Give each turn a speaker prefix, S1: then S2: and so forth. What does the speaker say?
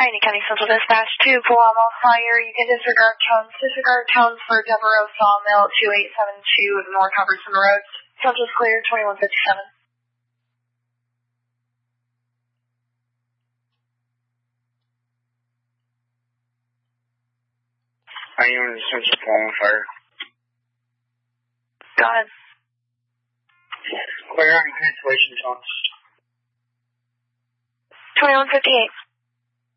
S1: Piney County Central Dispatch 2, Palamo Fire. You can disregard tones for Devereaux Sawmill 2872 North Hubbardson Road. Central's clear, 2157.
S2: I am in the Central Palamo Fire.
S1: Go ahead.
S2: Clear on cancellation tones.
S1: 2158.